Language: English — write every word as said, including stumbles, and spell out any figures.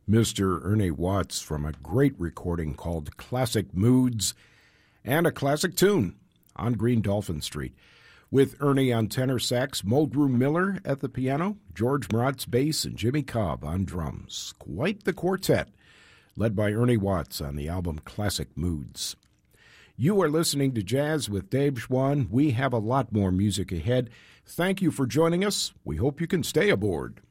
Mister Ernie Watts from a great recording called Classic Moods and a classic tune on Green Dolphin Street. With Ernie on tenor sax, Mulgrew Miller at the piano, George Maratz bass, and Jimmy Cobb on drums. Quite the quartet, led by Ernie Watts on the album Classic Moods. You are listening to Jazz with Dave Schwann. We have a lot more music ahead. Thank you for joining us. We hope you can stay aboard.